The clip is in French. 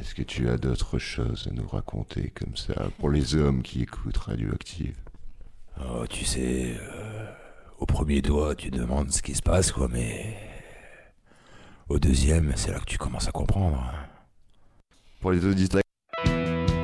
Est-ce que tu as d'autres choses à nous raconter comme ça pour les hommes qui écoutent Radioactive? Oh, tu sais, au premier doigt, tu demandes ce qui se passe, quoi, mais au deuxième, c'est là que tu commences à comprendre. Pour les auditeurs